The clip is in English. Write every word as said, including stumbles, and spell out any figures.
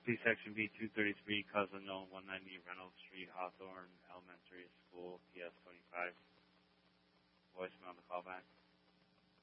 C-Section B two thirty-three, cousin known one ninety Reynolds Street, Hawthorne Elementary School, P S twenty-five.